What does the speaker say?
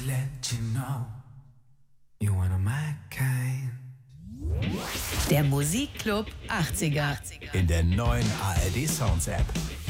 let you know you wanna my kind. Der Musikclub 80er. In der neuen ARD Sounds App.